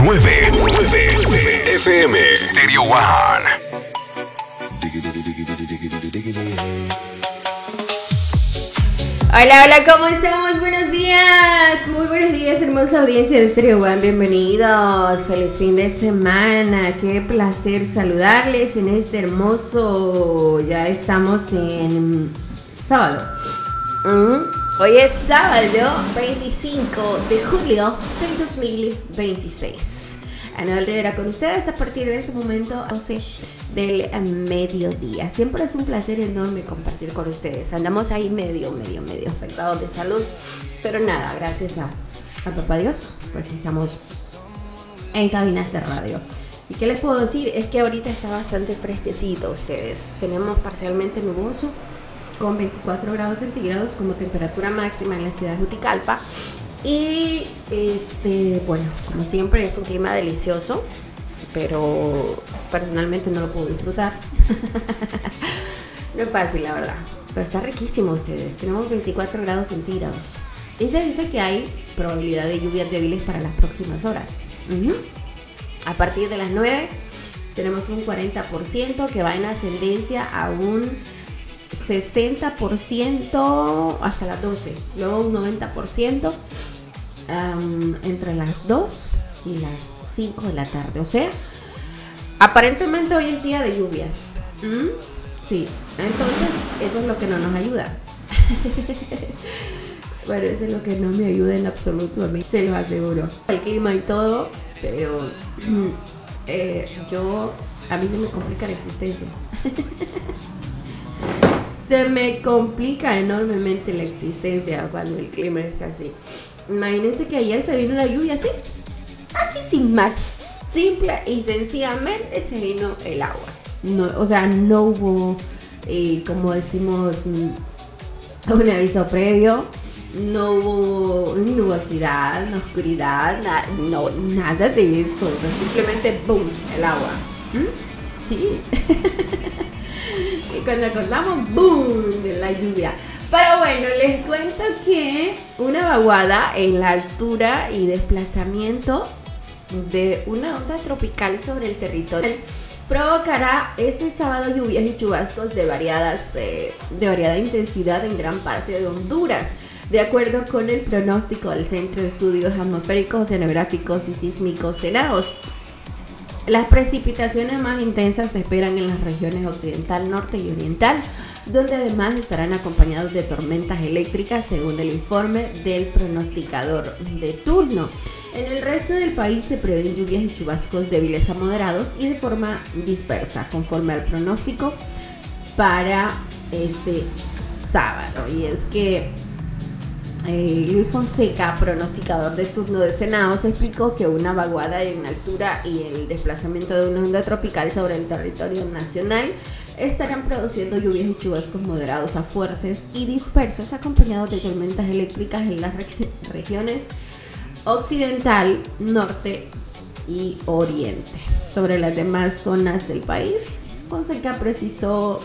99 FM Stereo One. Hola, hola, ¿cómo estamos? Buenos días, muy buenos días, hermosa audiencia de Stereo One, bienvenidos, feliz fin de semana, qué placer saludarles en este hermoso, ya estamos en sábado, hoy es sábado 25 de julio del 2026, Anuel Rivera con ustedes a partir de este momento a 12 del mediodía. Siempre es un placer enorme compartir con ustedes. Andamos ahí medio afectados de salud, pero nada, gracias a papá Dios, pues estamos en cabinas de radio. ¿Y qué les puedo decir? Es que ahorita está bastante fresquecito ustedes. Tenemos parcialmente nuboso con 24 grados centígrados como temperatura máxima en la ciudad de Juticalpa. Y bueno, como siempre es un clima delicioso, pero personalmente no lo puedo disfrutar. No es fácil, la verdad, pero está riquísimo ustedes. Tenemos 24 grados centígrados y se dice que hay probabilidad de lluvias débiles para las próximas horas. A partir de las 9 tenemos un 40% que va en ascendencia a un 60% hasta las 12, luego un 90% entre las 2 y las 5 de la tarde, o sea, aparentemente hoy es día de lluvias. Sí, entonces eso es lo que no nos ayuda. Bueno, eso es lo que no me ayuda en absoluto, a mí se lo aseguro. El clima y todo, pero a mí se me complica la existencia. Se me complica enormemente la existencia cuando el clima está así. Imagínense que ayer se vino la lluvia así sin más, simple y sencillamente se vino el agua. No, o sea, no hubo, como decimos, un aviso previo, no hubo nubosidad, no oscuridad, nada de eso. O sea, simplemente boom, el agua. Sí. Y cuando acordamos, boom, de la lluvia. Pero bueno, les cuento que una vaguada en la altura y desplazamiento de una onda tropical sobre el territorio provocará este sábado lluvias y chubascos de variada intensidad en gran parte de Honduras, de acuerdo con el pronóstico del Centro de Estudios Atmosféricos, Oceanográficos y Sísmicos CENAOS. Las precipitaciones más intensas se esperan en las regiones occidental, norte y oriental, donde además estarán acompañados de tormentas eléctricas, según el informe del pronosticador de turno. En el resto del país se prevén lluvias y chubascos débiles a moderados y de forma dispersa, conforme al pronóstico para este sábado. Y es que Luis Fonseca, pronosticador de turno de CENAOS, explicó que una vaguada en altura y el desplazamiento de una onda tropical sobre el territorio nacional estarán produciendo lluvias y chubascos moderados a fuertes y dispersos, acompañados de tormentas eléctricas en las regiones occidental, norte y oriente. Sobre las demás zonas del país, Fonseca precisó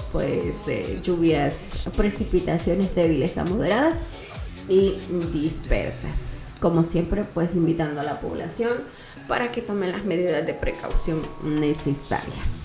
precipitaciones débiles a moderadas y dispersas. Como siempre, pues invitando a la población para que tomen las medidas de precaución necesarias.